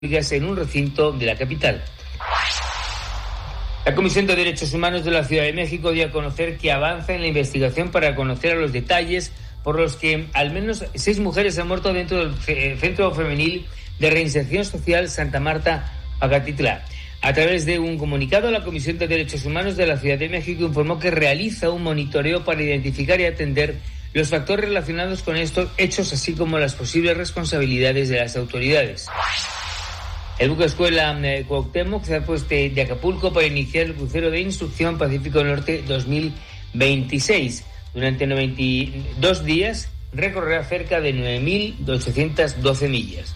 en un recinto de la capital. La Comisión de Derechos Humanos de la Ciudad de México dio a conocer que avanza en la investigación para conocer los detalles por los que al menos 6 mujeres han muerto dentro del Centro Femenil de Reinserción Social Santa Marta, Acatitlán. A través de un comunicado, la Comisión de Derechos Humanos de la Ciudad de México informó que realiza un monitoreo para identificar y atender los factores relacionados con estos hechos, así como las posibles responsabilidades de las autoridades. El buque escuela Cuauhtémoc se ha puesto de Acapulco para iniciar el crucero de instrucción Pacífico Norte 2026. Durante 92 días recorrerá cerca de 9.812 millas.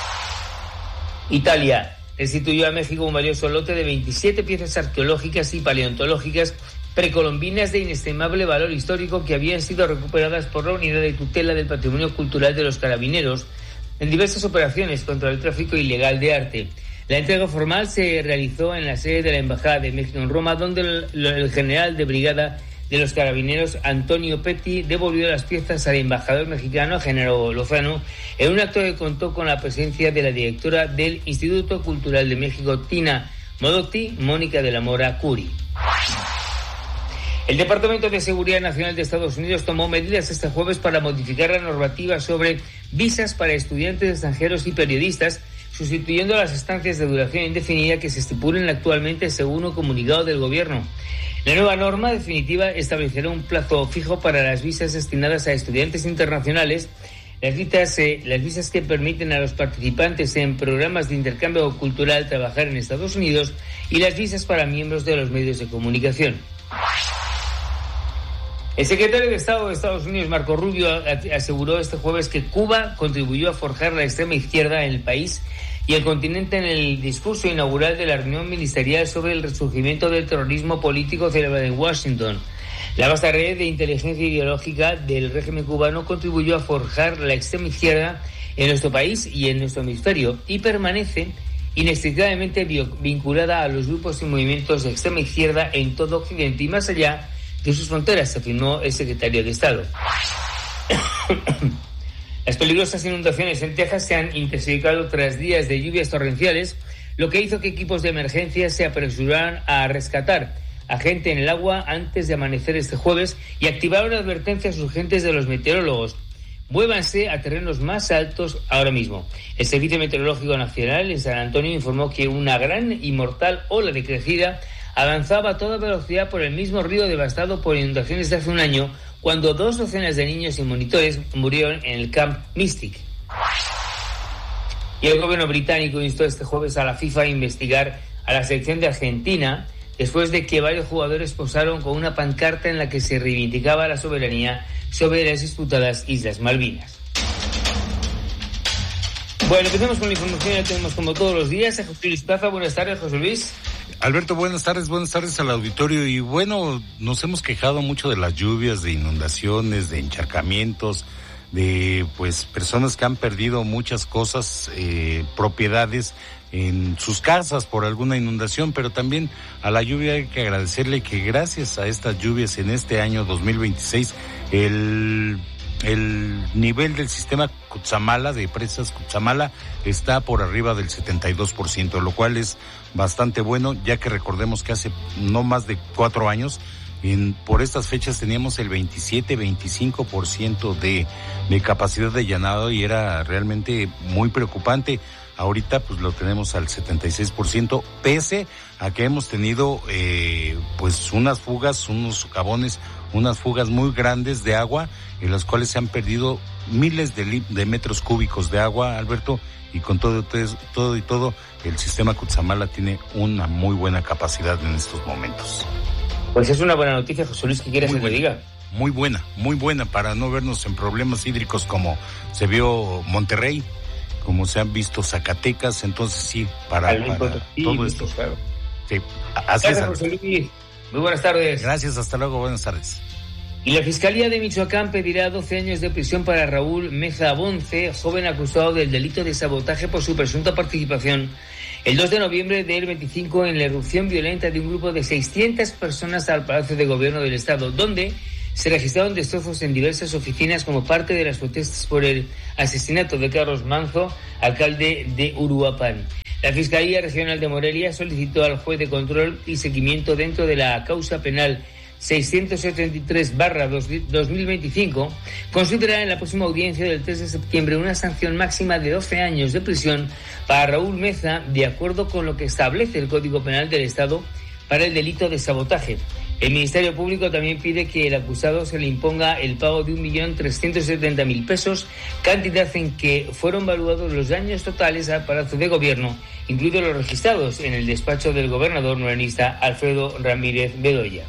Italia restituyó a México un valioso lote de 27 piezas arqueológicas y paleontológicas precolombinas de inestimable valor histórico que habían sido recuperadas por la Unidad de Tutela del Patrimonio Cultural de los Carabineros en diversas operaciones contra el tráfico ilegal de arte. La entrega formal se realizó en la sede de la Embajada de México en Roma, donde el general de brigada de los Carabineros, Antonio Petti, devolvió las piezas al embajador mexicano, Genaro Lozano, en un acto que contó con la presencia de la directora del Instituto Cultural de México, Tina Modotti, Mónica de la Mora Curi. El Departamento de Seguridad Nacional de Estados Unidos tomó medidas este jueves para modificar la normativa sobre visas para estudiantes extranjeros y periodistas, sustituyendo las estancias de duración indefinida que se estipulan actualmente según un comunicado del gobierno. La nueva norma definitiva establecerá un plazo fijo para las visas destinadas a estudiantes internacionales, las visas que permiten a los participantes en programas de intercambio cultural trabajar en Estados Unidos y las visas para miembros de los medios de comunicación. El secretario de Estado de Estados Unidos, Marco Rubio, aseguró este jueves que Cuba contribuyó a forjar la extrema izquierda en el país y el continente en el discurso inaugural de la reunión ministerial sobre el resurgimiento del terrorismo político celebrada en Washington. La vasta red de inteligencia ideológica del régimen cubano contribuyó a forjar la extrema izquierda en nuestro país y en nuestro hemisferio y permanece inextricablemente vinculada a los grupos y movimientos de extrema izquierda en todo Occidente y más allá de sus fronteras, afirmó el secretario de Estado. Las peligrosas inundaciones en Texas se han intensificado tras días de lluvias torrenciales, lo que hizo que equipos de emergencia se apresuraran a rescatar a gente en el agua antes de amanecer este jueves y activaron advertencias urgentes de los meteorólogos. Muévanse a terrenos más altos ahora mismo. El Servicio Meteorológico Nacional en San Antonio informó que una gran y mortal ola de crecida avanzaba a toda velocidad por el mismo río devastado por inundaciones de hace un año, cuando 2 docenas de niños y monitores murieron en el Camp Mystic. Y el gobierno británico instó este jueves a la FIFA a investigar a la selección de Argentina después de que varios jugadores posaron con una pancarta en la que se reivindicaba la soberanía sobre las disputadas Islas Malvinas. Bueno, empecemos con la información. Ya tenemos como todos los días a José Luis Plaza. Buenas tardes, José Luis. Alberto, buenas tardes al auditorio. Y bueno, nos hemos quejado mucho de las lluvias, de inundaciones, de encharcamientos, de pues personas que han perdido muchas cosas, propiedades en sus casas por alguna inundación, pero también a la lluvia hay que agradecerle que gracias a estas lluvias en este año 2026, el nivel del sistema Cutzamala, de presas Cutzamala, está por arriba del 72%, lo cual es bastante bueno, ya que recordemos que hace no más de 4 años, por estas fechas teníamos el 27-25% de capacidad de llenado y era realmente muy preocupante. Ahorita pues lo tenemos al 76%, pese a que hemos tenido pues unas fugas, unos socavones, unas fugas muy grandes de agua, en las cuales se han perdido miles de metros cúbicos de agua, Alberto, y con todo, el sistema Cutzamala tiene una muy buena capacidad en estos momentos. Pues es una buena noticia, José Luis, ¿qué quieres que te diga? Muy buena, para no vernos en problemas hídricos como se vio Monterrey, como se han visto Zacatecas, entonces sí, para todo esto. Claro. Sí, así es. José Luis. Muy buenas tardes. Gracias, hasta luego, buenas tardes. Y la Fiscalía de Michoacán pedirá 12 años de prisión para Raúl Meza Bonce, joven acusado del delito de sabotaje por su presunta participación el 2 de noviembre del 25 en la irrupción violenta de un grupo de 600 personas al Palacio de Gobierno del Estado, donde se registraron destrozos en diversas oficinas como parte de las protestas por el asesinato de Carlos Manzo, alcalde de Uruapan. La Fiscalía Regional de Morelia solicitó al juez de control y seguimiento dentro de la causa penal 673/2025 considerar en la próxima audiencia del 3 de septiembre una sanción máxima de 12 años de prisión para Raúl Meza, de acuerdo con lo que establece el Código Penal del Estado para el delito de sabotaje. El Ministerio Público también pide que el acusado se le imponga el pago de 1.370.000 pesos, cantidad en que fueron valuados los daños totales al Palacio de Gobierno, incluidos los registrados en el despacho del gobernador morenista Alfredo Ramírez Bedoya.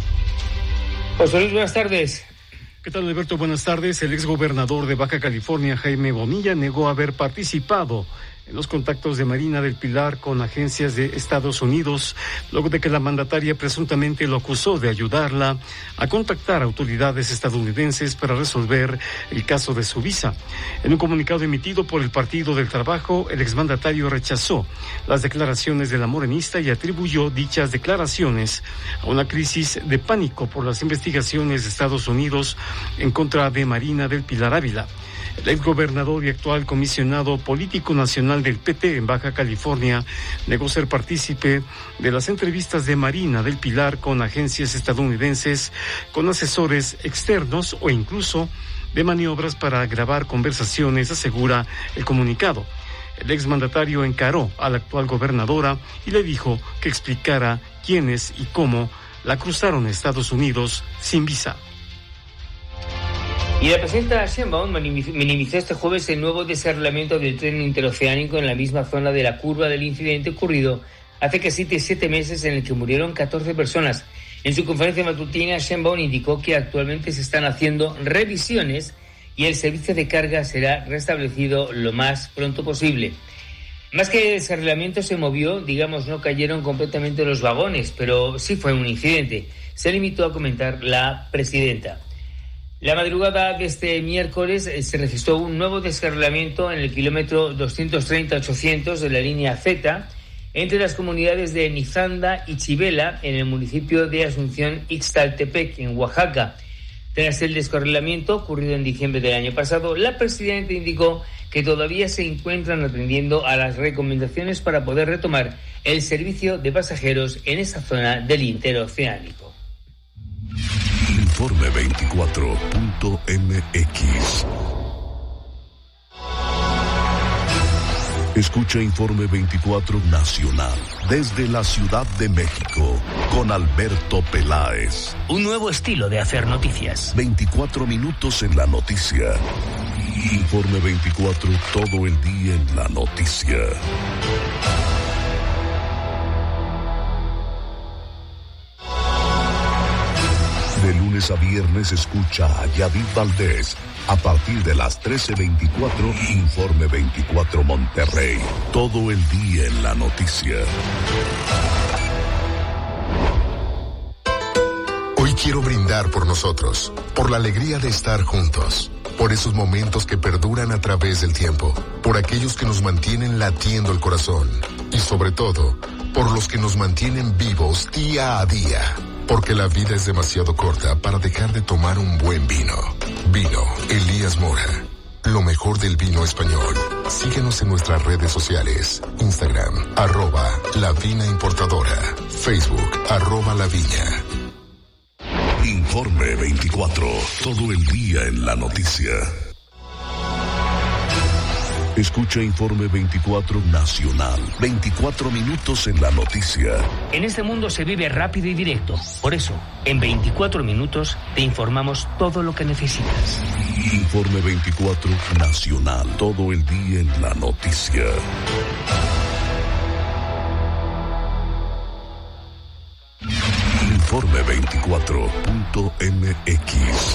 José Luis, buenas tardes. ¿Qué tal, Alberto? Buenas tardes. El exgobernador de Baja California, Jaime Bonilla, negó haber participado en los contactos de Marina del Pilar con agencias de Estados Unidos, luego de que la mandataria presuntamente lo acusó de ayudarla a contactar a autoridades estadounidenses para resolver el caso de su visa. En un comunicado emitido por el Partido del Trabajo, el exmandatario rechazó las declaraciones de la morenista y atribuyó dichas declaraciones a una crisis de pánico por las investigaciones de Estados Unidos en contra de Marina del Pilar Ávila. El exgobernador y actual comisionado político nacional del PT en Baja California negó ser partícipe de las entrevistas de Marina del Pilar con agencias estadounidenses, con asesores externos o incluso de maniobras para grabar conversaciones, asegura el comunicado. El exmandatario encaró a la actual gobernadora y le dijo que explicara quiénes y cómo la cruzaron a Estados Unidos sin visa. Y la presidenta Sheinbaum minimizó este jueves el nuevo descarrilamiento del tren interoceánico en la misma zona de la curva del incidente ocurrido hace casi 7 meses, en el que murieron 14 personas. En su conferencia matutina, Sheinbaum indicó que actualmente se están haciendo revisiones y el servicio de carga será restablecido lo más pronto posible. Más que descarrilamiento se movió, no cayeron completamente los vagones, pero sí fue un incidente. Se limitó a comentar la presidenta. La madrugada de este miércoles se registró un nuevo descarrilamiento en el kilómetro 230-800 de la línea Z entre las comunidades de Nizanda y Chivela en el municipio de Asunción Ixtaltepec, en Oaxaca. Tras el descarrilamiento ocurrido en diciembre del año pasado, la presidenta indicó que todavía se encuentran atendiendo a las recomendaciones para poder retomar el servicio de pasajeros en esa zona del interoceánico. Informe 24.mx. Escucha Informe 24 Nacional desde la Ciudad de México con Alberto Peláez. Un nuevo estilo de hacer noticias. 24 minutos en la noticia. Informe 24, todo el día en la noticia. De lunes a viernes escucha a Yadid Valdés a partir de las 13:24, Informe 24 Monterrey. Todo el día en la noticia. Hoy quiero brindar por nosotros, por la alegría de estar juntos, por esos momentos que perduran a través del tiempo, por aquellos que nos mantienen latiendo el corazón y sobre todo, por los que nos mantienen vivos día a día. Porque la vida es demasiado corta para dejar de tomar un buen vino. Vino Elías Mora. Lo mejor del vino español. Síguenos en nuestras redes sociales. Instagram, @La Vina Importadora. Facebook, @La Viña. Informe 24. Todo el día en la noticia. Escucha Informe 24 Nacional. 24 minutos en la noticia. En este mundo se vive rápido y directo. Por eso, en 24 minutos te informamos todo lo que necesitas. Informe 24 Nacional. Todo el día en la noticia. Informe 24.mx.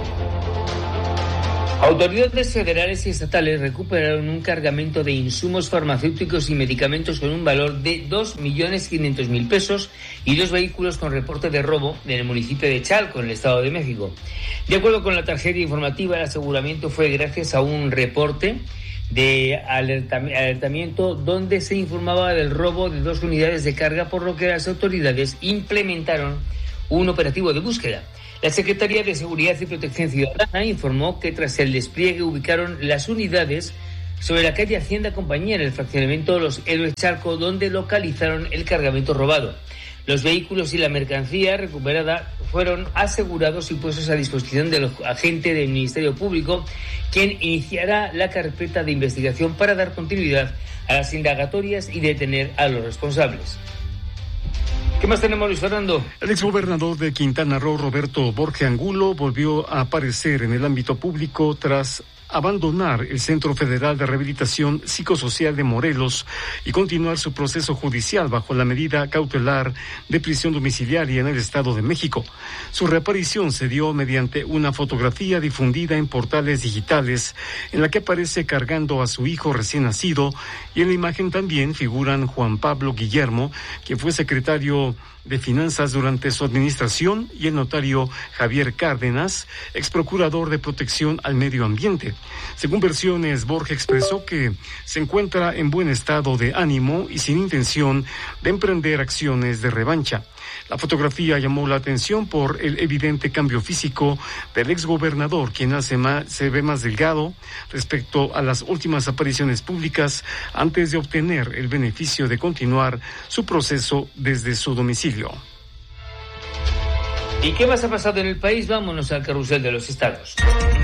Autoridades federales y estatales recuperaron un cargamento de insumos farmacéuticos y medicamentos con un valor de 2.500.000 pesos y 2 vehículos con reporte de robo en el municipio de Chalco, en el Estado de México. De acuerdo con la tarjeta informativa, el aseguramiento fue gracias a un reporte de alertamiento donde se informaba del robo de 2 unidades de carga, por lo que las autoridades implementaron un operativo de búsqueda. La Secretaría de Seguridad y Protección Ciudadana informó que tras el despliegue ubicaron las unidades sobre la calle Hacienda Compañía en el fraccionamiento Los Héroes Charco, donde localizaron el cargamento robado. Los vehículos y la mercancía recuperada fueron asegurados y puestos a disposición del agente del Ministerio Público, quien iniciará la carpeta de investigación para dar continuidad a las indagatorias y detener a los responsables. ¿Qué más tenemos, Luis Fernando? El exgobernador de Quintana Roo, Roberto Borge Angulo, volvió a aparecer en el ámbito público tras abandonar el Centro Federal de Rehabilitación Psicosocial de Morelos y continuar su proceso judicial bajo la medida cautelar de prisión domiciliaria en el Estado de México. Su reaparición se dio mediante una fotografía difundida en portales digitales en la que aparece cargando a su hijo recién nacido, y en la imagen también figuran Juan Pablo Guillermo, quien fue secretario de Finanzas durante su administración, y el notario Javier Cárdenas, exprocurador de Protección al Medio Ambiente. Según versiones, Borge expresó que se encuentra en buen estado de ánimo y sin intención de emprender acciones de revancha. La fotografía llamó la atención por el evidente cambio físico del exgobernador, quien se ve más delgado respecto a las últimas apariciones públicas antes de obtener el beneficio de continuar su proceso desde su domicilio. ¿Y qué más ha pasado en el país? Vámonos al carrusel de los estados.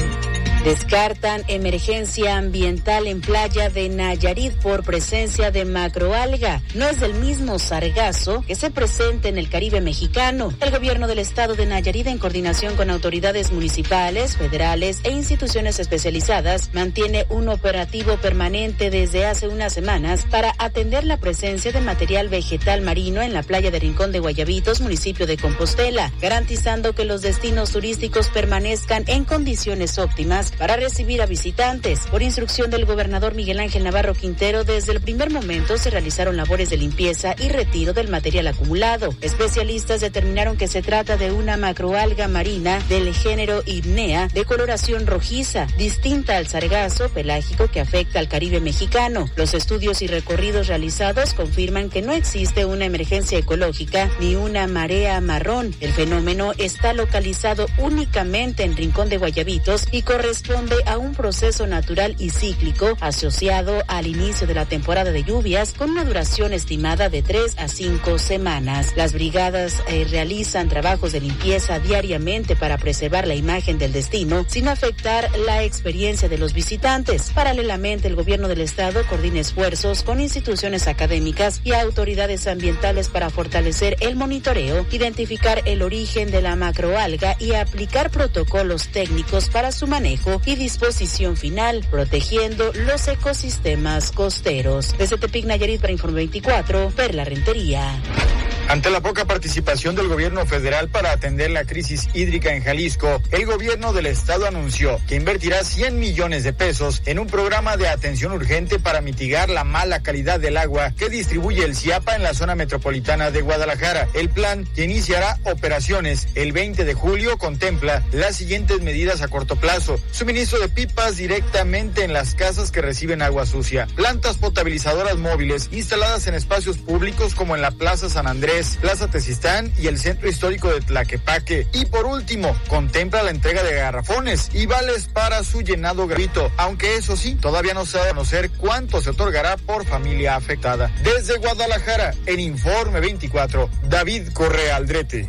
Descartan emergencia ambiental en playa de Nayarit por presencia de macroalga. No es del mismo sargazo que se presenta en el Caribe mexicano. El gobierno del estado de Nayarit, en coordinación con autoridades municipales, federales e instituciones especializadas, mantiene un operativo permanente desde hace unas semanas para atender la presencia de material vegetal marino en la playa de Rincón de Guayabitos, municipio de Compostela, garantizando que los destinos turísticos permanezcan en condiciones óptimas para recibir a visitantes. Por instrucción del gobernador Miguel Ángel Navarro Quintero, desde el primer momento se realizaron labores de limpieza y retiro del material acumulado. Especialistas determinaron que se trata de una macroalga marina del género Hipnea de coloración rojiza, distinta al sargazo pelágico que afecta al Caribe mexicano. Los estudios y recorridos realizados confirman que no existe una emergencia ecológica ni una marea marrón. El fenómeno está localizado únicamente en Rincón de Guayabitos y corresponde a un proceso natural y cíclico asociado al inicio de la temporada de lluvias, con una duración estimada de 3 a 5 semanas. Las brigadas realizan trabajos de limpieza diariamente para preservar la imagen del destino sin afectar la experiencia de los visitantes. Paralelamente, el gobierno del estado coordina esfuerzos con instituciones académicas y autoridades ambientales para fortalecer el monitoreo, identificar el origen de la macroalga y aplicar protocolos técnicos para su manejo y disposición final, protegiendo los ecosistemas costeros. Desde Tepic, Nayarit, para Informe 24, Perla Rentería. Ante la poca participación del gobierno federal para atender la crisis hídrica en Jalisco, el gobierno del estado anunció que invertirá 100 millones de pesos en un programa de atención urgente para mitigar la mala calidad del agua que distribuye el CIAPA en la zona metropolitana de Guadalajara. El plan, que iniciará operaciones el 20 de julio, contempla las siguientes medidas a corto plazo: suministro de pipas directamente en las casas que reciben agua sucia, plantas potabilizadoras móviles instaladas en espacios públicos como en la Plaza San Andrés, Plaza Tezistán y el Centro Histórico de Tlaquepaque. Y por último, contempla la entrega de garrafones y vales para su llenado gratuito, aunque eso sí, todavía no se da a conocer cuánto se otorgará por familia afectada. Desde Guadalajara, en Informe 24, David Correa Aldrete.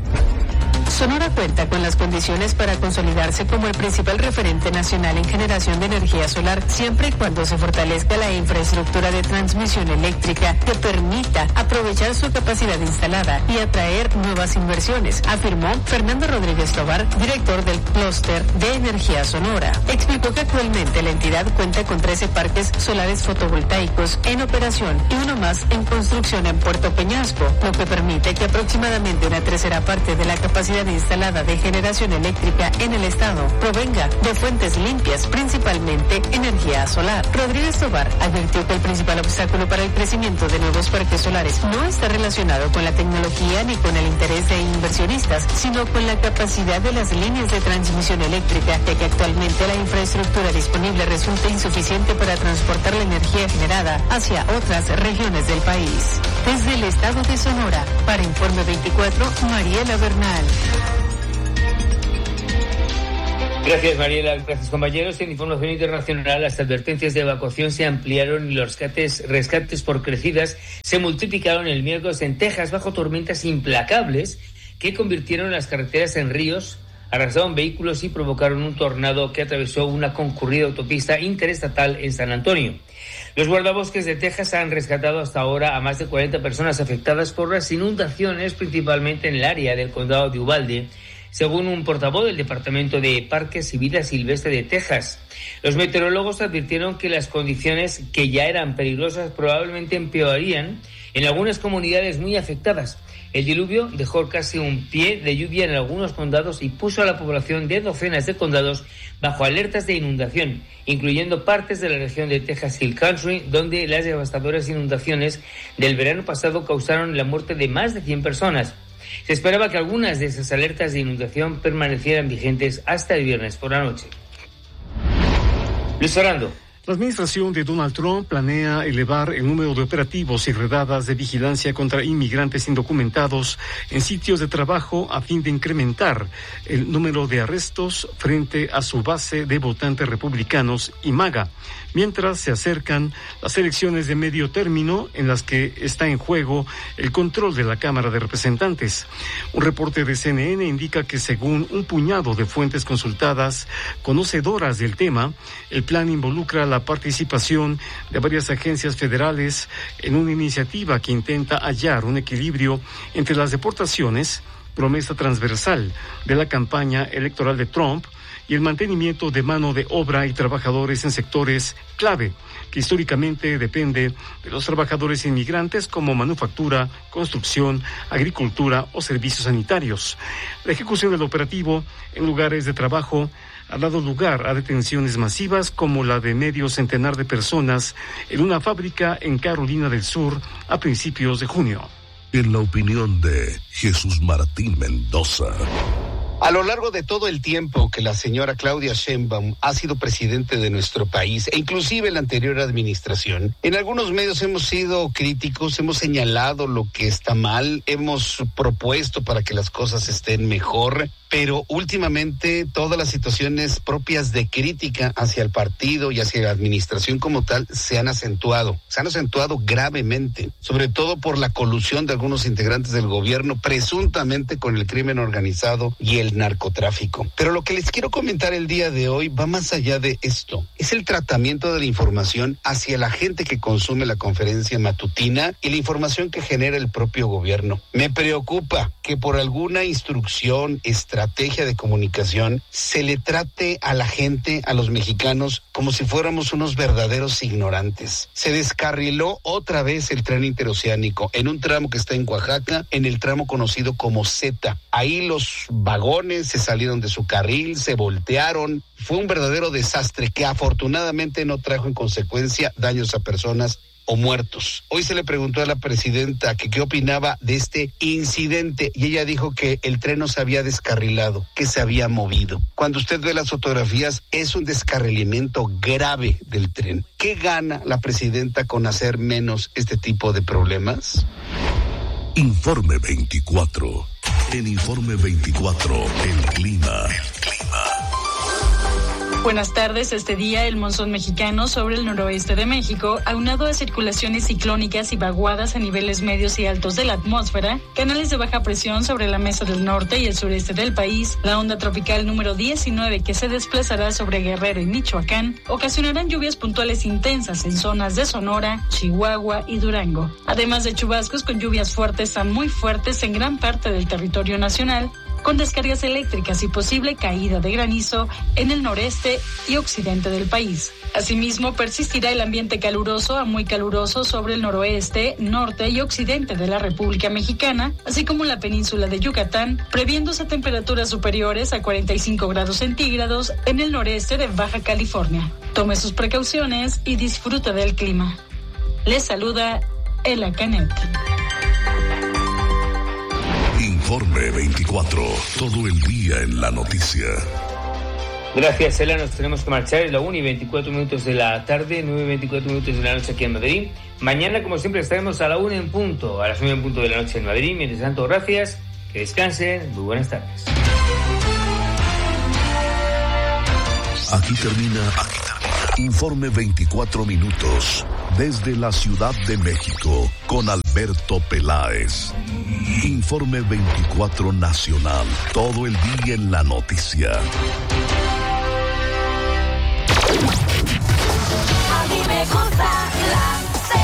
Sonora cuenta con las condiciones para consolidarse como el principal referente nacional en generación de energía solar, siempre y cuando se fortalezca la infraestructura de transmisión eléctrica que permita aprovechar su capacidad instalada y atraer nuevas inversiones, afirmó Fernando Rodríguez Tobar, director del clúster de energía Sonora. Explicó que actualmente la entidad cuenta con 13 parques solares fotovoltaicos en operación y uno más en construcción en Puerto Peñasco, lo que permite que aproximadamente una tercera parte de la capacidad instalada de generación eléctrica en el estado provenga de fuentes limpias, principalmente energía solar. Rodríguez Tobar advirtió que el principal obstáculo para el crecimiento de nuevos parques solares no está relacionado con la tecnología ni con el interés de inversionistas, sino con la capacidad de las líneas de transmisión eléctrica, ya que actualmente la infraestructura disponible resulta insuficiente para transportar la energía generada hacia otras regiones del país. Desde el estado de Sonora, para Informe 24, Mariela Bernal. Gracias, Mariela. Gracias, compañeros. En información internacional, las advertencias de evacuación se ampliaron y los rescates por crecidas se multiplicaron el miércoles en Texas bajo tormentas implacables que convirtieron las carreteras en ríos, arrasaron vehículos y provocaron un tornado que atravesó una concurrida autopista interestatal en San Antonio. Los guardabosques de Texas han rescatado hasta ahora a más de 40 personas afectadas por las inundaciones, principalmente en el área del condado de Uvalde, según un portavoz del Departamento de Parques y Vida Silvestre de Texas. Los meteorólogos advirtieron que las condiciones, que ya eran peligrosas, probablemente empeorarían en algunas comunidades muy afectadas. El diluvio dejó casi un pie de lluvia en algunos condados y puso a la población de docenas de condados bajo alertas de inundación, incluyendo partes de la región de Texas Hill Country, donde las devastadoras inundaciones del verano pasado causaron la muerte de más de 100 personas. Se esperaba que algunas de esas alertas de inundación permanecieran vigentes hasta el viernes por la noche. Luis Orlando. La administración de Donald Trump planea elevar el número de operativos y redadas de vigilancia contra inmigrantes indocumentados en sitios de trabajo a fin de incrementar el número de arrestos frente a su base de votantes republicanos y MAGA, mientras se acercan las elecciones de medio término en las que está en juego el control de la Cámara de Representantes. Un reporte de CNN indica que, según un puñado de fuentes consultadas conocedoras del tema, el plan involucra la participación de varias agencias federales en una iniciativa que intenta hallar un equilibrio entre las deportaciones, promesa transversal de la campaña electoral de Trump, y el mantenimiento de mano de obra y trabajadores en sectores clave, que históricamente depende de los trabajadores inmigrantes como manufactura, construcción, agricultura o servicios sanitarios. La ejecución del operativo en lugares de trabajo ha dado lugar a detenciones masivas como la de medio centenar de personas en una fábrica en Carolina del Sur a principios de junio. En la opinión de Jesús Martín Mendoza. A lo largo de todo el tiempo que la señora Claudia Sheinbaum ha sido presidente de nuestro país, e inclusive en la anterior administración, en algunos medios hemos sido críticos, hemos señalado lo que está mal, hemos propuesto para que las cosas estén mejor, pero últimamente todas las situaciones propias de crítica hacia el partido y hacia la administración como tal se han acentuado gravemente, sobre todo por la colusión de algunos integrantes del gobierno, presuntamente con el crimen organizado y el narcotráfico. Pero lo que les quiero comentar el día de hoy va más allá de esto. Es el tratamiento de la información hacia la gente que consume la conferencia matutina y la información que genera el propio gobierno. Me preocupa que por alguna instrucción, estrategia de comunicación, se le trate a la gente, a los mexicanos, como si fuéramos unos verdaderos ignorantes. Se descarriló otra vez el tren interoceánico en un tramo que está en Oaxaca, en el tramo conocido como Zeta. Ahí los vagones se salieron de su carril, se voltearon. Fue un verdadero desastre que afortunadamente no trajo en consecuencia daños a personas o muertos. Hoy se le preguntó a la presidenta que qué opinaba de este incidente y ella dijo que el tren no se había descarrilado, que se había movido. Cuando usted ve las fotografías, es un descarrilamiento grave del tren. ¿Qué gana la presidenta con hacer menos este tipo de problemas? Informe 24. En Informe 24, el clima. Buenas tardes. Este día el monzón mexicano sobre el noroeste de México, aunado a circulaciones ciclónicas y vaguadas a niveles medios y altos de la atmósfera, canales de baja presión sobre la mesa del norte y el sureste del país, la onda tropical número 19 que se desplazará sobre Guerrero y Michoacán, ocasionarán lluvias puntuales intensas en zonas de Sonora, Chihuahua y Durango, además de chubascos con lluvias fuertes a muy fuertes en gran parte del territorio nacional, con descargas eléctricas y posible caída de granizo en el noreste y occidente del país. Asimismo, persistirá el ambiente caluroso a muy caluroso sobre el noroeste, norte y occidente de la República Mexicana, así como la península de Yucatán, previéndose temperaturas superiores a 45 grados centígrados en el noreste de Baja California. Tome sus precauciones y disfruta del clima. Les saluda Ela Canet. Informe 24. Todo el día en la noticia. Gracias, Ela. Nos tenemos que marchar. Es la 1:24 de la tarde, 9:24 de la noche aquí en Madrid. Mañana, como siempre, estaremos a la 1 en punto, a las 9 en punto de la noche en Madrid. Mientras tanto, gracias. Que descansen. Muy buenas tardes. Aquí termina Informe 24 minutos desde la Ciudad de México con Alberto Peláez. Informe 24 nacional, todo el día en la noticia. A mí me gusta la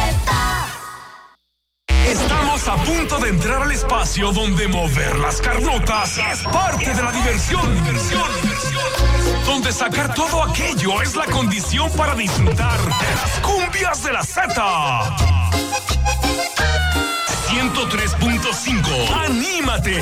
Z. Estamos a punto de entrar al espacio donde mover las carnotas es parte de la diversión. Donde sacar todo aquello es la condición para disfrutar de las cumbias de la Z. 103.5. ¡Anímate!